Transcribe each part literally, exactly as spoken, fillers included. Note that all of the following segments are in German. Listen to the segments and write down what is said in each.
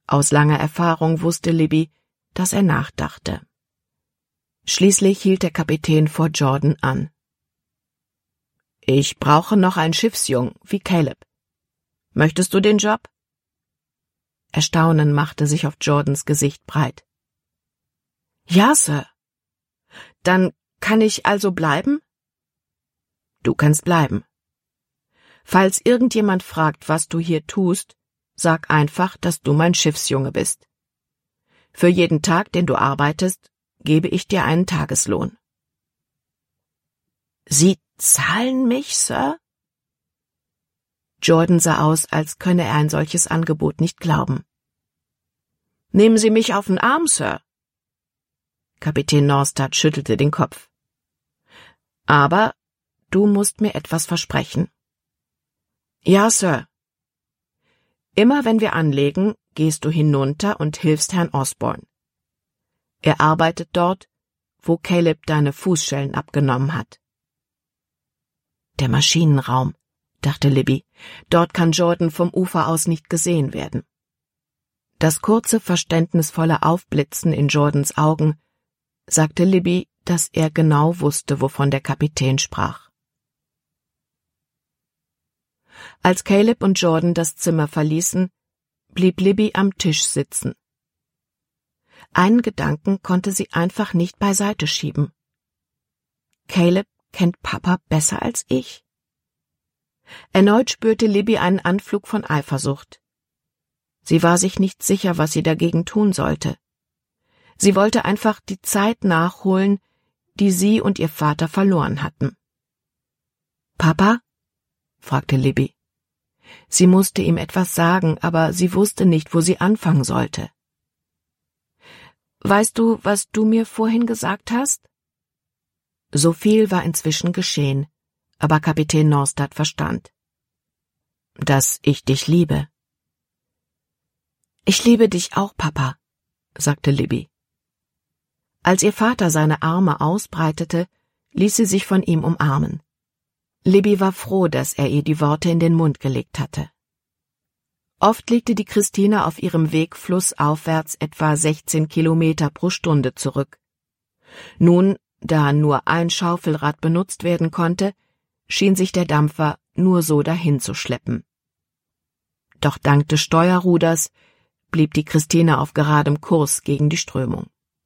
Aus langer Erfahrung wusste Libby, dass er nachdachte. Schließlich hielt der Kapitän vor Jordan an. »Ich brauche noch einen Schiffsjungen, wie Caleb. Möchtest du den Job?« Erstaunen machte sich auf Jordans Gesicht breit. »Ja, Sir.« »Dann kann ich also bleiben?« »Du kannst bleiben. Falls irgendjemand fragt, was du hier tust, sag einfach, dass du mein Schiffsjunge bist. Für jeden Tag, den du arbeitest, gebe ich dir einen Tageslohn.« »Sie zahlen mich, Sir?« Jordan sah aus, als könne er ein solches Angebot nicht glauben. »Nehmen Sie mich auf den Arm, Sir.« Kapitän Norstad schüttelte den Kopf. »Aber du musst mir etwas versprechen.« »Ja, Sir.« »Immer wenn wir anlegen, gehst du hinunter und hilfst Herrn Osborne. Er arbeitet dort, wo Caleb deine Fußschellen abgenommen hat.« »Der Maschinenraum«, dachte Libby, »dort kann Jordan vom Ufer aus nicht gesehen werden.« Das kurze, verständnisvolle Aufblitzen in Jordans Augen sagte Libby, dass er genau wusste, wovon der Kapitän sprach. Als Caleb und Jordan das Zimmer verließen, blieb Libby am Tisch sitzen. Einen Gedanken konnte sie einfach nicht beiseite schieben. Caleb kennt Papa besser als ich. Erneut spürte Libby einen Anflug von Eifersucht. Sie war sich nicht sicher, was sie dagegen tun sollte. Sie wollte einfach die Zeit nachholen, die sie und ihr Vater verloren hatten. »Papa?« fragte Libby. Sie musste ihm etwas sagen, aber sie wusste nicht, wo sie anfangen sollte. »Weißt du, was du mir vorhin gesagt hast?« So viel war inzwischen geschehen, aber Kapitän Norstad verstand. »Dass ich dich liebe.« »Ich liebe dich auch, Papa«, sagte Libby. Als ihr Vater seine Arme ausbreitete, ließ sie sich von ihm umarmen. Libby war froh, dass er ihr die Worte in den Mund gelegt hatte. Oft legte die Christina auf ihrem Weg flussaufwärts etwa sechzehn Kilometer pro Stunde zurück. Nun, da nur ein Schaufelrad benutzt werden konnte, schien sich der Dampfer nur so dahin zu schleppen. Doch dank des Steuerruders blieb die Christina auf geradem Kurs gegen die Strömung.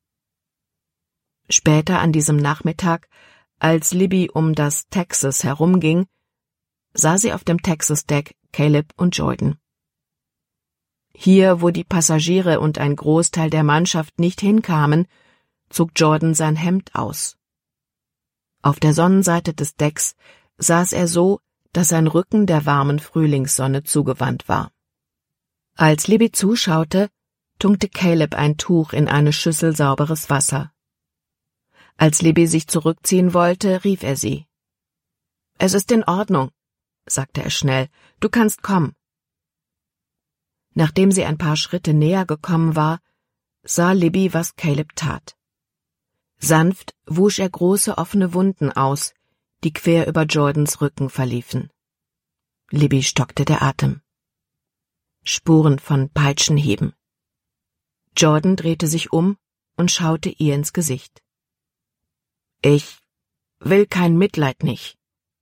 Später an diesem Nachmittag, als Libby um das Texas herumging, sah sie auf dem Texas-Deck Caleb und Jordan. Hier, wo die Passagiere und ein Großteil der Mannschaft nicht hinkamen, zog Jordan sein Hemd aus. Auf der Sonnenseite des Decks saß er so, dass sein Rücken der warmen Frühlingssonne zugewandt war. Als Libby zuschaute, tunkte Caleb ein Tuch in eine Schüssel sauberes Wasser. Als Libby sich zurückziehen wollte, rief er sie. »Es ist in Ordnung«, sagte er schnell, »du kannst kommen.« Nachdem sie ein paar Schritte näher gekommen war, sah Libby, was Caleb tat. Sanft wusch er große offene Wunden aus, die quer über Jordans Rücken verliefen. Libby stockte der Atem. Spuren von Peitschenhieben. Jordan drehte sich um und schaute ihr ins Gesicht. »Ich will kein Mitleid nicht.«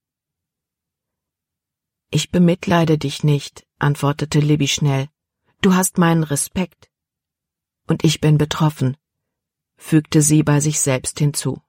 »Ich bemitleide dich nicht«, antwortete Libby schnell. »Du hast meinen Respekt. Und ich bin betroffen«, fügte sie bei sich selbst hinzu.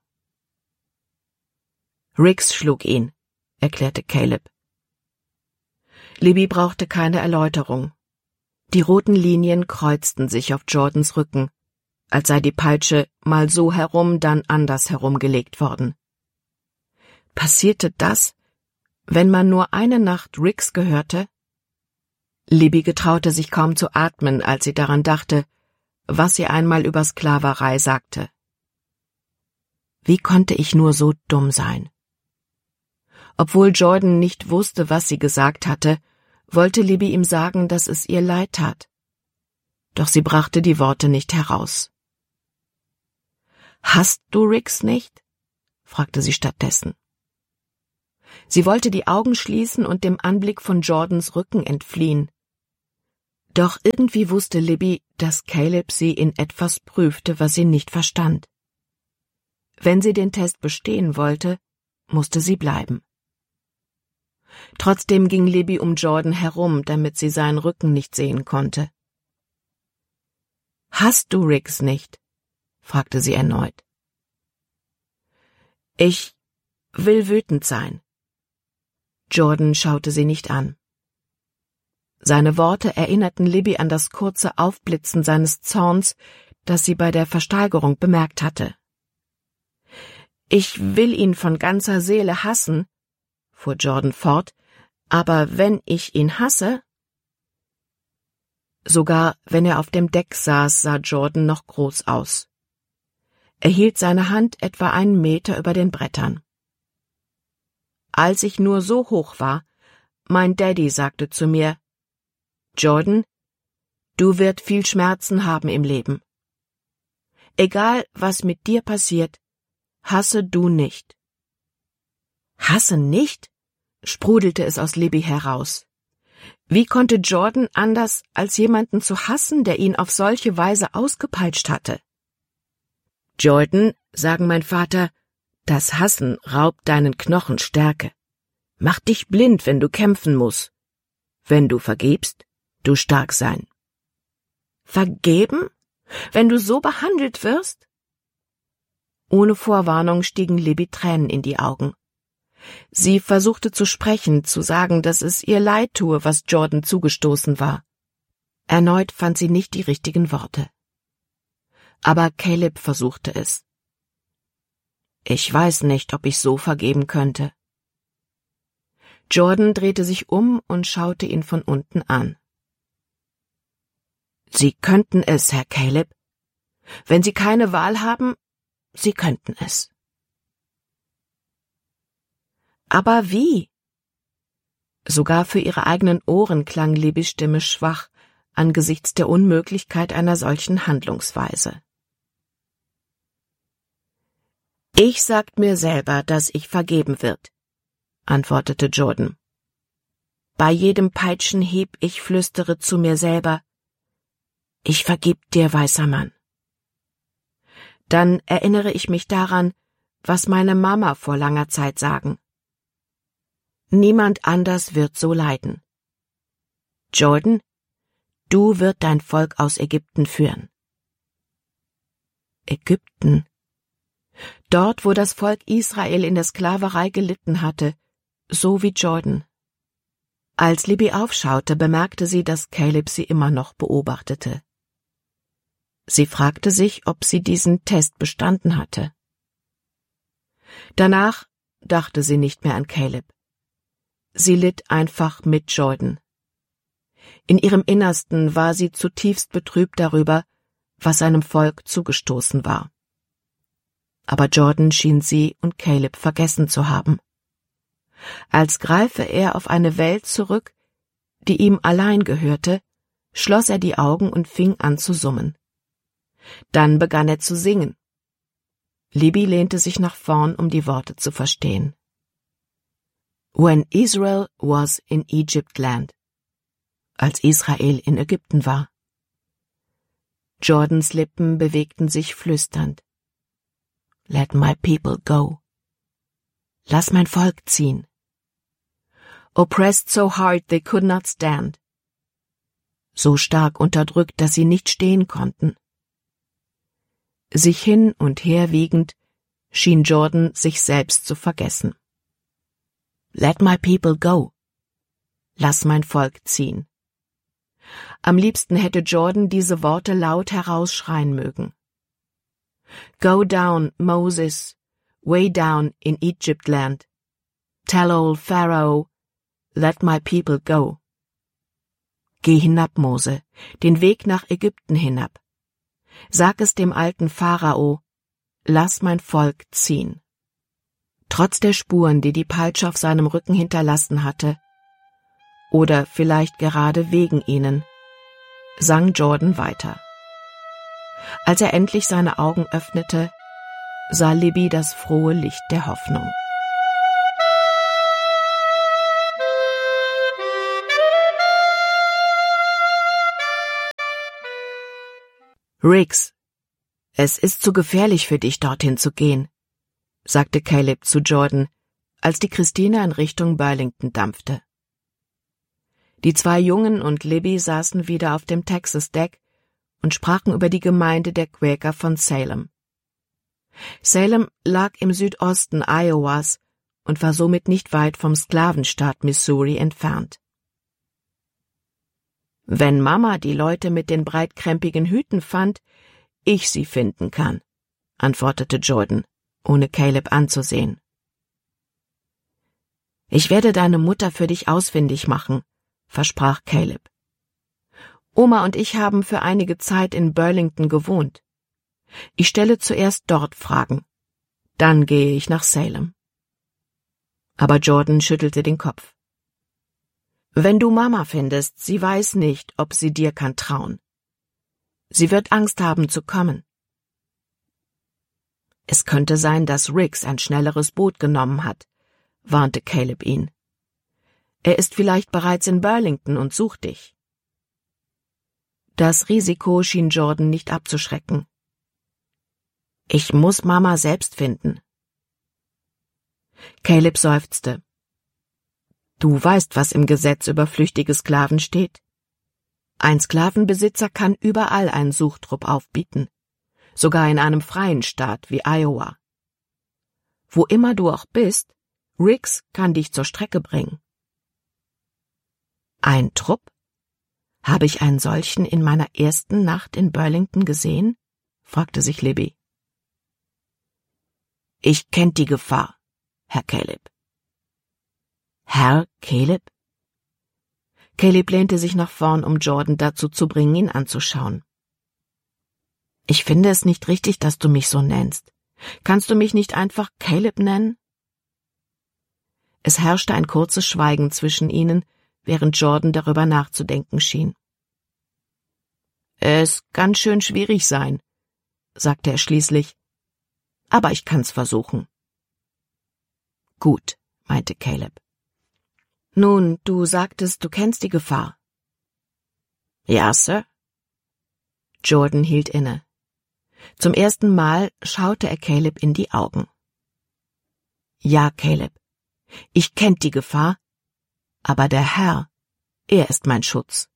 »Riggs schlug ihn«, erklärte Caleb. Libby brauchte keine Erläuterung. Die roten Linien kreuzten sich auf Jordans Rücken, als sei die Peitsche mal so herum, dann anders herumgelegt worden. Passierte das, wenn man nur eine Nacht Riggs gehörte? Libby getraute sich kaum zu atmen, als sie daran dachte, was sie einmal über Sklaverei sagte. Wie konnte ich nur so dumm sein? Obwohl Jordan nicht wusste, was sie gesagt hatte, wollte Libby ihm sagen, dass es ihr leid tat. Doch sie brachte die Worte nicht heraus. »Hasst du Riggs nicht?« fragte sie stattdessen. Sie wollte die Augen schließen und dem Anblick von Jordans Rücken entfliehen. Doch irgendwie wusste Libby, dass Caleb sie in etwas prüfte, was sie nicht verstand. Wenn sie den Test bestehen wollte, musste sie bleiben. Trotzdem ging Libby um Jordan herum, damit sie seinen Rücken nicht sehen konnte. »Hast du Riggs nicht?« fragte sie erneut. »Ich will wütend sein.« Jordan schaute sie nicht an. Seine Worte erinnerten Libby an das kurze Aufblitzen seines Zorns, das sie bei der Versteigerung bemerkt hatte. »Ich will ihn von ganzer Seele hassen«, fuhr Jordan fort, »aber wenn ich ihn hasse...« Sogar wenn er auf dem Deck saß, sah Jordan noch groß aus. Er hielt seine Hand etwa einen Meter über den Brettern. Als ich nur so hoch war, mein Daddy sagte zu mir, »Jordan, du wirst viel Schmerzen haben im Leben. Egal, was mit dir passiert, hasse du nicht.« »Hasse nicht?« sprudelte es aus Libby heraus. Wie konnte Jordan anders, als jemanden zu hassen, der ihn auf solche Weise ausgepeitscht hatte? »Jordan«, sagen mein Vater, »das Hassen raubt deinen Knochen Stärke. Mach dich blind, wenn du kämpfen musst. Wenn du vergebst, du stark sein.« »Vergeben? Wenn du so behandelt wirst?« Ohne Vorwarnung stiegen Libby Tränen in die Augen. Sie versuchte zu sprechen, zu sagen, dass es ihr leid tue, was Jordan zugestoßen war. Erneut fand sie nicht die richtigen Worte. Aber Caleb versuchte es. »Ich weiß nicht, ob ich so vergeben könnte.« Jordan drehte sich um und schaute ihn von unten an. »Sie könnten es, Herr Caleb. Wenn Sie keine Wahl haben, Sie könnten es.« »Aber wie?« Sogar für ihre eigenen Ohren klang Libbys Stimme schwach angesichts der Unmöglichkeit einer solchen Handlungsweise. »Ich sagt mir selber, dass ich vergeben wird«, antwortete Jordan. »Bei jedem Peitschenhieb ich flüstere zu mir selber, ich vergib dir, weißer Mann. Dann erinnere ich mich daran, was meine Mama vor langer Zeit sagen. Niemand anders wird so leiden. Jordan, du wirst dein Volk aus Ägypten führen.« Ägypten. Dort, wo das Volk Israel in der Sklaverei gelitten hatte, so wie Jordan. Als Libby aufschaute, bemerkte sie, dass Caleb sie immer noch beobachtete. Sie fragte sich, ob sie diesen Test bestanden hatte. Danach dachte sie nicht mehr an Caleb. Sie litt einfach mit Jordan. In ihrem Innersten war sie zutiefst betrübt darüber, was seinem Volk zugestoßen war. Aber Jordan schien sie und Caleb vergessen zu haben. Als greife er auf eine Welt zurück, die ihm allein gehörte, schloss er die Augen und fing an zu summen. Dann begann er zu singen. Libby lehnte sich nach vorn, um die Worte zu verstehen. When Israel was in Egypt land. Als Israel in Ägypten war. Jordans Lippen bewegten sich flüsternd. Let my people go. Lass mein Volk ziehen. Oppressed so hard they could not stand. So stark unterdrückt, dass sie nicht stehen konnten. Sich hin und her wiegend, schien Jordan sich selbst zu vergessen. Let my people go. Lass mein Volk ziehen. Am liebsten hätte Jordan diese Worte laut herausschreien mögen. Go down, Moses, way down in Egypt land. Tell old Pharaoh, let my people go. Geh hinab, Mose, den Weg nach Ägypten hinab. Sag es dem alten Pharao, lass mein Volk ziehen. Trotz der Spuren, die die Peitsche auf seinem Rücken hinterlassen hatte, oder vielleicht gerade wegen ihnen, sang Jordan weiter. Als er endlich seine Augen öffnete, sah Libby das frohe Licht der Hoffnung. »Riggs, es ist zu gefährlich für dich, dorthin zu gehen«, sagte Caleb zu Jordan, als die Christina in Richtung Burlington dampfte. Die zwei Jungen und Libby saßen wieder auf dem Texas-Deck und sprachen über die Gemeinde der Quäker von Salem. Salem lag im Südosten Iowas und war somit nicht weit vom Sklavenstaat Missouri entfernt. »Wenn Mama die Leute mit den breitkrempigen Hüten fand, ich sie finden kann«, antwortete Jordan, ohne Caleb anzusehen. »Ich werde deine Mutter für dich ausfindig machen«, versprach Caleb. »Oma und ich haben für einige Zeit in Burlington gewohnt. Ich stelle zuerst dort Fragen, dann gehe ich nach Salem.« Aber Jordan schüttelte den Kopf. »Wenn du Mama findest, sie weiß nicht, ob sie dir kann trauen. Sie wird Angst haben zu kommen.« »Es könnte sein, dass Riggs ein schnelleres Boot genommen hat«, warnte Caleb ihn. »Er ist vielleicht bereits in Burlington und sucht dich.« Das Risiko schien Jordan nicht abzuschrecken. »Ich muss Mama selbst finden.« Caleb seufzte. »Du weißt, was im Gesetz über flüchtige Sklaven steht. Ein Sklavenbesitzer kann überall einen Suchtrupp aufbieten, sogar in einem freien Staat wie Iowa. Wo immer du auch bist, Riggs kann dich zur Strecke bringen.« »Ein Trupp? Habe ich einen solchen in meiner ersten Nacht in Burlington gesehen?« fragte sich Libby. »Ich kennt die Gefahr, Herr Caleb.« »Herr Caleb?« Caleb lehnte sich nach vorn, um Jordan dazu zu bringen, ihn anzuschauen. »Ich finde es nicht richtig, dass du mich so nennst. Kannst du mich nicht einfach Caleb nennen?« Es herrschte ein kurzes Schweigen zwischen ihnen, während Jordan darüber nachzudenken schien. »Es kann schön schwierig sein«, sagte er schließlich, »aber ich kann's versuchen.« »Gut«, meinte Caleb. »Nun, du sagtest, du kennst die Gefahr.« »Ja, Sir.« Jordan hielt inne. Zum ersten Mal schaute er Caleb in die Augen. »Ja, Caleb, ich kennt die Gefahr, aber der Herr, er ist mein Schutz.«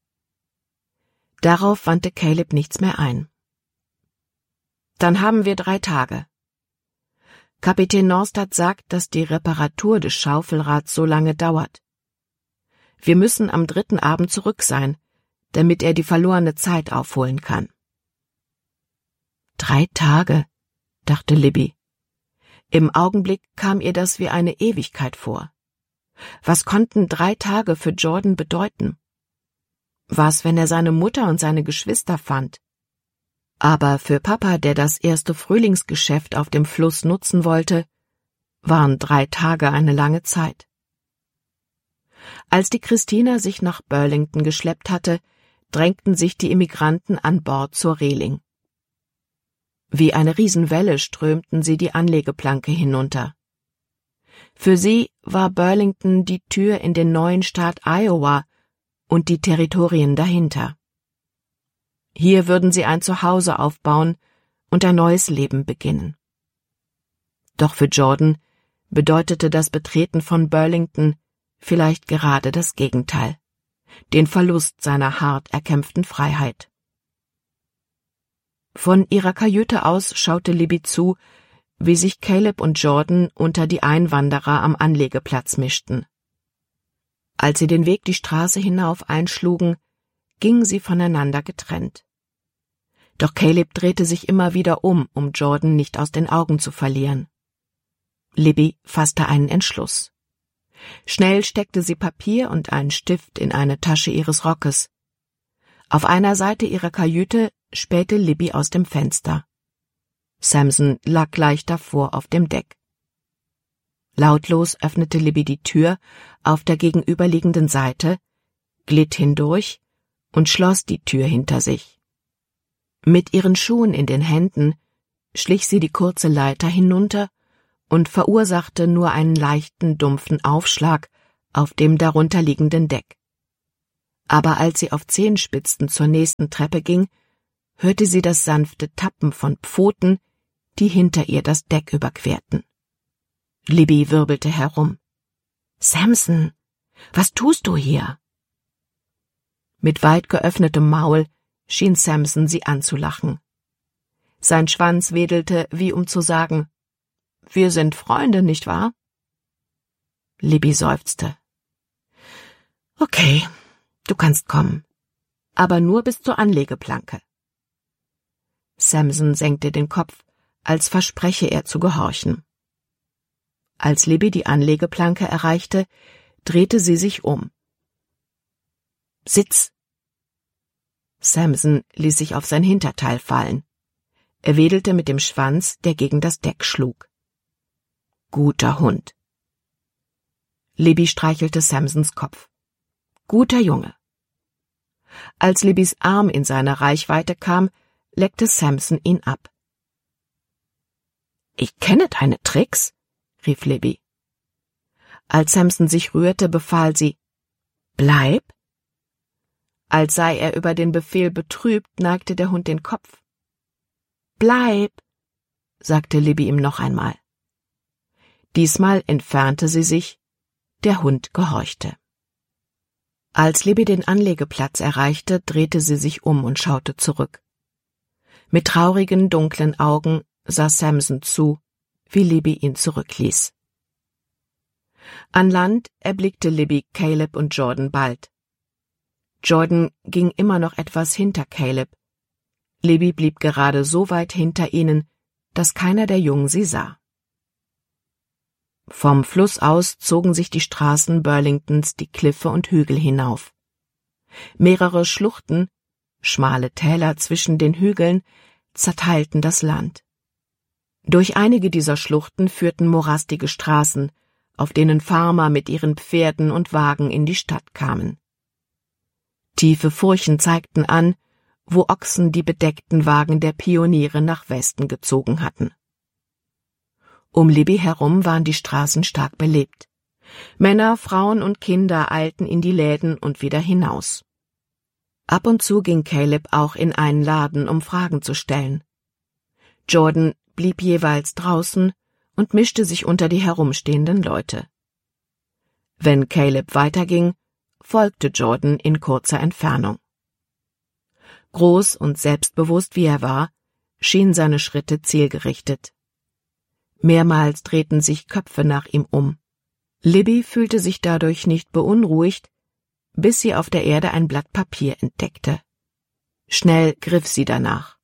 Darauf wandte Caleb nichts mehr ein. »Dann haben wir drei Tage. Kapitän Norstad sagt, dass die Reparatur des Schaufelrads so lange dauert. Wir müssen am dritten Abend zurück sein, damit er die verlorene Zeit aufholen kann.« »Drei Tage«, dachte Libby. Im Augenblick kam ihr das wie eine Ewigkeit vor. Was konnten drei Tage für Jordan bedeuten? Was, wenn er seine Mutter und seine Geschwister fand? Aber für Papa, der das erste Frühlingsgeschäft auf dem Fluss nutzen wollte, waren drei Tage eine lange Zeit. Als die Christina sich nach Burlington geschleppt hatte, drängten sich die Immigranten an Bord zur Reling. Wie eine Riesenwelle strömten sie die Anlegeplanke hinunter. Für sie war Burlington die Tür in den neuen Staat Iowa und die Territorien dahinter. Hier würden sie ein Zuhause aufbauen und ein neues Leben beginnen. Doch für Jordan bedeutete das Betreten von Burlington vielleicht gerade das Gegenteil, den Verlust seiner hart erkämpften Freiheit. Von ihrer Kajüte aus schaute Libby zu, wie sich Caleb und Jordan unter die Einwanderer am Anlegeplatz mischten. Als sie den Weg die Straße hinauf einschlugen, gingen sie voneinander getrennt. Doch Caleb drehte sich immer wieder um, um Jordan nicht aus den Augen zu verlieren. Libby fasste einen Entschluss. Schnell steckte sie Papier und einen Stift in eine Tasche ihres Rockes. Auf einer Seite ihrer Kajüte spähte Libby aus dem Fenster. Samson lag gleich davor auf dem Deck. Lautlos öffnete Libby die Tür auf der gegenüberliegenden Seite, glitt hindurch und schloss die Tür hinter sich. Mit ihren Schuhen in den Händen schlich sie die kurze Leiter hinunter und verursachte nur einen leichten, dumpfen Aufschlag auf dem darunterliegenden Deck. Aber als sie auf Zehenspitzen zur nächsten Treppe ging, hörte sie das sanfte Tappen von Pfoten, die hinter ihr das Deck überquerten. Libby wirbelte herum. »Samson, was tust du hier?« Mit weit geöffnetem Maul schien Samson sie anzulachen. Sein Schwanz wedelte, wie um zu sagen, »Wir sind Freunde, nicht wahr?« Libby seufzte. »Okay, du kannst kommen, aber nur bis zur Anlegeplanke.« Samson senkte den Kopf, als verspreche er zu gehorchen. Als Libby die Anlegeplanke erreichte, drehte sie sich um. »Sitz!« Samson ließ sich auf sein Hinterteil fallen. Er wedelte mit dem Schwanz, der gegen das Deck schlug. »Guter Hund.« Libby streichelte Samsons Kopf. »Guter Junge.« Als Libbys Arm in seine Reichweite kam, leckte Samson ihn ab. »Ich kenne deine Tricks«, rief Libby. Als Samson sich rührte, befahl sie, »Bleib!« Als sei er über den Befehl betrübt, neigte der Hund den Kopf. »Bleib«, sagte Libby ihm noch einmal. Diesmal entfernte sie sich, der Hund gehorchte. Als Libby den Anlegeplatz erreichte, drehte sie sich um und schaute zurück. Mit traurigen, dunklen Augen sah Samson zu, wie Libby ihn zurückließ. An Land erblickte Libby Caleb und Jordan bald. Jordan ging immer noch etwas hinter Caleb. Libby blieb gerade so weit hinter ihnen, dass keiner der Jungen sie sah. Vom Fluss aus zogen sich die Straßen Burlingtons die Kliffe und Hügel hinauf. Mehrere Schluchten, schmale Täler zwischen den Hügeln, zerteilten das Land. Durch einige dieser Schluchten führten morastige Straßen, auf denen Farmer mit ihren Pferden und Wagen in die Stadt kamen. Tiefe Furchen zeigten an, wo Ochsen die bedeckten Wagen der Pioniere nach Westen gezogen hatten. Um Libby herum waren die Straßen stark belebt. Männer, Frauen und Kinder eilten in die Läden und wieder hinaus. Ab und zu ging Caleb auch in einen Laden, um Fragen zu stellen. Jordan blieb jeweils draußen und mischte sich unter die herumstehenden Leute. Wenn Caleb weiterging, folgte Jordan in kurzer Entfernung. Groß und selbstbewusst wie er war, schienen seine Schritte zielgerichtet. Mehrmals drehten sich Köpfe nach ihm um. Libby fühlte sich dadurch nicht beunruhigt, bis sie auf der Erde ein Blatt Papier entdeckte. Schnell griff sie danach.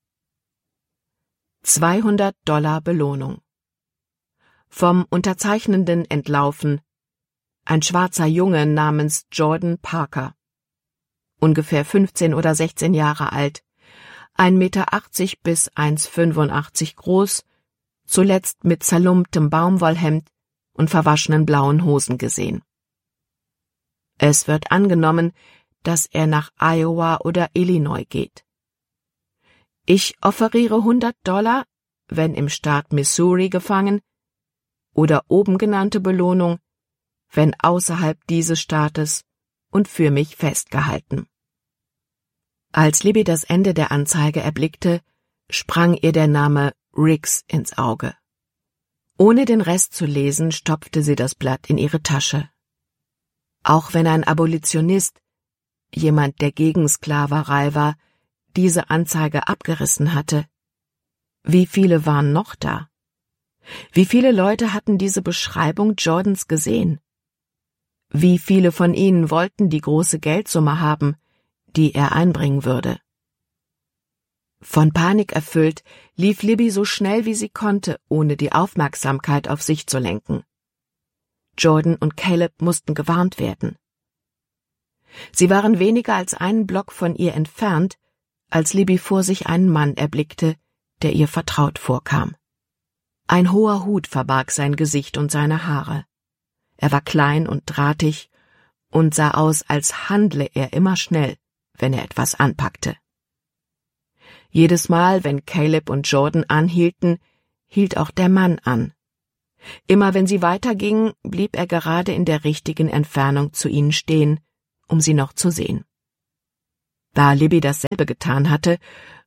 zweihundert Dollar Belohnung. Vom Unterzeichnenden entlaufen, ein schwarzer Junge namens Jordan Parker. Ungefähr fünfzehn oder sechzehn Jahre alt, ein Meter achtzig bis eins fünfundachtzig groß, zuletzt mit zerlumptem Baumwollhemd und verwaschenen blauen Hosen gesehen. Es wird angenommen, dass er nach Iowa oder Illinois geht. Ich offeriere hundert Dollar, wenn im Staat Missouri gefangen, oder oben genannte Belohnung, wenn außerhalb dieses Staates und für mich festgehalten. Als Libby das Ende der Anzeige erblickte, sprang ihr der Name Riggs ins Auge. Ohne den Rest zu lesen, stopfte sie das Blatt in ihre Tasche. Auch wenn ein Abolitionist, jemand, der gegen Sklaverei war, diese Anzeige abgerissen hatte, wie viele waren noch da? Wie viele Leute hatten diese Beschreibung Jordans gesehen? Wie viele von ihnen wollten die große Geldsumme haben, die er einbringen würde? Von Panik erfüllt, lief Libby so schnell wie sie konnte, ohne die Aufmerksamkeit auf sich zu lenken. Jordan und Caleb mussten gewarnt werden. Sie waren weniger als einen Block von ihr entfernt, als Libby vor sich einen Mann erblickte, der ihr vertraut vorkam. Ein hoher Hut verbarg sein Gesicht und seine Haare. Er war klein und drahtig und sah aus, als handle er immer schnell, wenn er etwas anpackte. Jedes Mal, wenn Caleb und Jordan anhielten, hielt auch der Mann an. Immer wenn sie weitergingen, blieb er gerade in der richtigen Entfernung zu ihnen stehen, um sie noch zu sehen. Da Libby dasselbe getan hatte,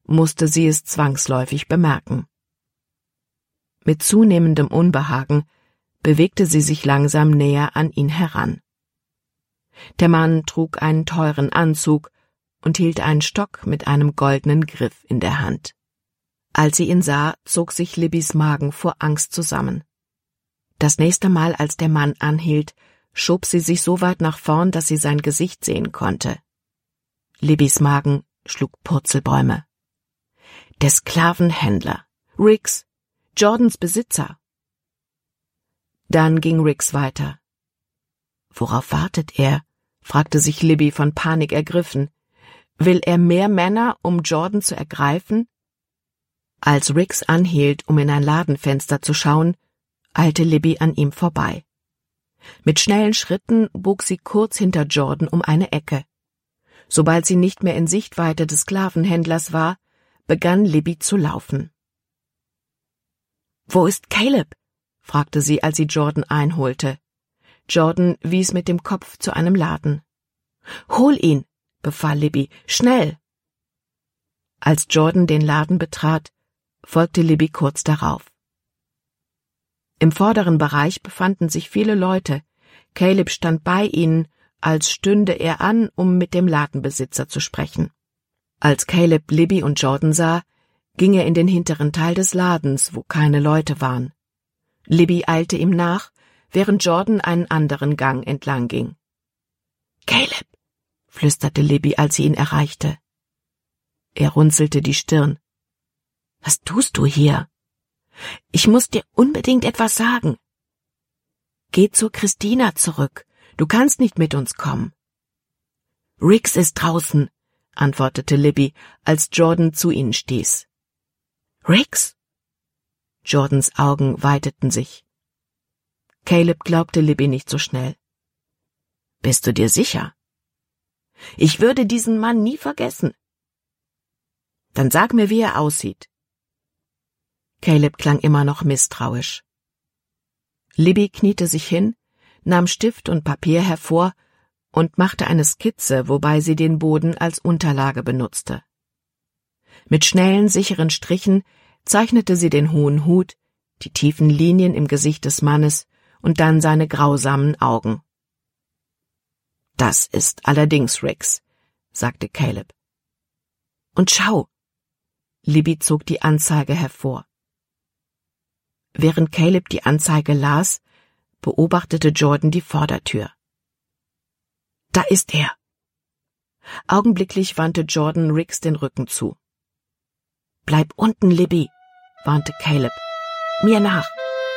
musste sie es zwangsläufig bemerken. Mit zunehmendem Unbehagen bewegte sie sich langsam näher an ihn heran. Der Mann trug einen teuren Anzug und hielt einen Stock mit einem goldenen Griff in der Hand. Als sie ihn sah, zog sich Libbys Magen vor Angst zusammen. Das nächste Mal, als der Mann anhielt, schob sie sich so weit nach vorn, dass sie sein Gesicht sehen konnte. Libbys Magen schlug Purzelbäume. Der Sklavenhändler, Riggs, Jordans Besitzer. Dann ging Riggs weiter. Worauf wartet er? Fragte sich Libby von Panik ergriffen. Will er mehr Männer, um Jordan zu ergreifen? Als Riggs anhielt, um in ein Ladenfenster zu schauen, eilte Libby an ihm vorbei. Mit schnellen Schritten bog sie kurz hinter Jordan um eine Ecke. Sobald sie nicht mehr in Sichtweite des Sklavenhändlers war, begann Libby zu laufen. »Wo ist Caleb?« fragte sie, als sie Jordan einholte. Jordan wies mit dem Kopf zu einem Laden. »Hol ihn«, befahl Libby, »schnell!« Als Jordan den Laden betrat, folgte Libby kurz darauf. Im vorderen Bereich befanden sich viele Leute. Caleb stand bei ihnen, als stünde er an, um mit dem Ladenbesitzer zu sprechen. Als Caleb Libby und Jordan sah, ging er in den hinteren Teil des Ladens, wo keine Leute waren. Libby eilte ihm nach, während Jordan einen anderen Gang entlang ging. »Caleb«, flüsterte Libby, als sie ihn erreichte. Er runzelte die Stirn. »Was tust du hier?« »Ich muss dir unbedingt etwas sagen.« »Geh zu Christina zurück. Du kannst nicht mit uns kommen.« »Riggs ist draußen«, antwortete Libby, als Jordan zu ihnen stieß. »Riggs?« Jordans Augen weiteten sich. Caleb glaubte Libby nicht so schnell. »Bist du dir sicher?« »Ich würde diesen Mann nie vergessen.« »Dann sag mir, wie er aussieht.« Caleb klang immer noch misstrauisch. Libby kniete sich hin, nahm Stift und Papier hervor und machte eine Skizze, wobei sie den Boden als Unterlage benutzte. Mit schnellen, sicheren Strichen zeichnete sie den hohen Hut, die tiefen Linien im Gesicht des Mannes und dann seine grausamen Augen. »Das ist allerdings Riggs«, sagte Caleb. »Und schau!« Libby zog die Anzeige hervor. Während Caleb die Anzeige las, beobachtete Jordan die Vordertür. »Da ist er!« Augenblicklich wandte Jordan Riggs den Rücken zu. »Bleib unten, Libby«, warnte Caleb. »Mir nach!«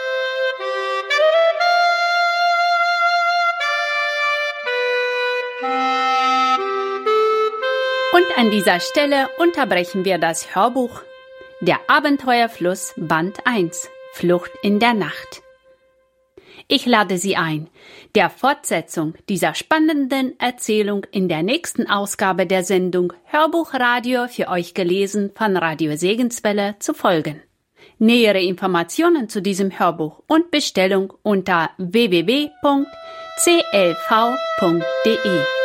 Und an dieser Stelle unterbrechen wir das Hörbuch Der Abenteuerfluss Band eins, Flucht in der Nacht. Ich lade Sie ein, der Fortsetzung dieser spannenden Erzählung in der nächsten Ausgabe der Sendung Hörbuchradio für euch gelesen von Radio Segenswelle zu folgen. Nähere Informationen zu diesem Hörbuch und Bestellung unter w w w punkt c l v punkt d e.